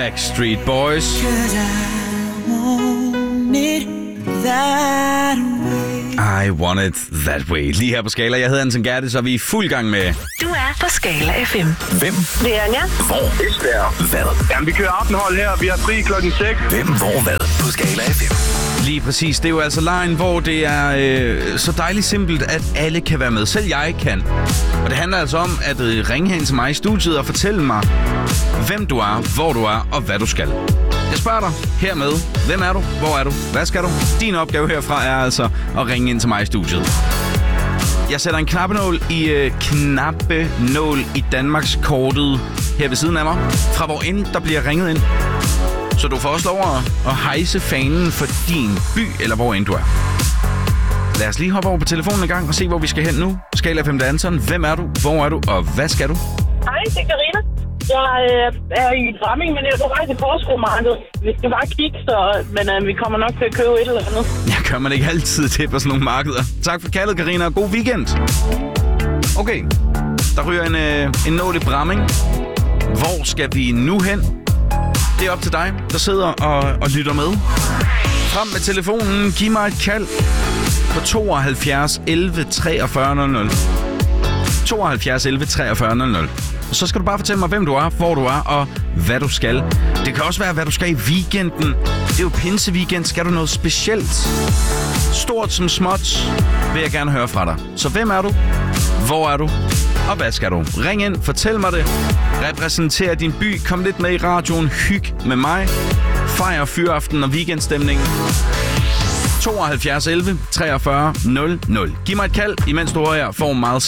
Backstreet Boys. I want it that way. Lige her på Skala. Jeg hedder Anton Gerdes, så vi er i fuld gang med... Du er på Skala FM. Hvem? Det er Anja. Hvor? Esbjerg. Hvad? Jamen, vi kører aftenhold her. Vi har fri klokken 6. Hvem? Hvor? Hvad? På Skala FM. Lige præcis. Det er jo altså lejen, hvor det er så dejligt simpelt, at alle kan være med. Selv jeg kan. Og det handler altså om at ringe hen til mig i studiet og fortælle mig, hvem du er, hvor du er og hvad du skal. Jeg spørger dig hermed, hvem er du, hvor er du, hvad skal du? Din opgave herfra er altså at ringe ind til mig i studiet. Jeg sætter en knappenål i Danmarks kortet her ved siden af mig, fra hvor end der bliver ringet ind. Så du får også lov at hejse fanen for din by, eller hvor end du er. Lad os lige hoppe over på telefonen en gang og se, hvor vi skal hen nu. Skala 5 Anton. Hvem er du, hvor er du, og hvad skal du? Hej, det er Carina. Jeg er i Bramming, men jeg er på vej til Korsbromarkedet. Vi skal bare kigge, men vi kommer nok til at købe et eller andet. Jeg gør man ikke altid til på sådan nogle markeder. Tak for kaldet, Carina, og god weekend. Okay, der ryger en nål i Bramming. Hvor skal vi nu hen? Det er op til dig, der sidder og lytter med. Frem med telefonen. Giv mig et kald på 72 11 43 00. 72 11 43 00. Og så skal du bare fortælle mig, hvem du er, hvor du er og hvad du skal. Det kan også være, hvad du skal i weekenden. Det er jo pinseweekend. Skal du noget specielt? Stort som småt vil jeg gerne høre fra dig. Så hvem er du? Hvor er du? Og hvad skal du? Ring ind, fortæl mig det. Repræsenter din by. Kom lidt med i radioen. Hyg med mig. Fejr fyraften og weekendstemningen. 72 11 43 00. Giv mig et kald, imens du får meget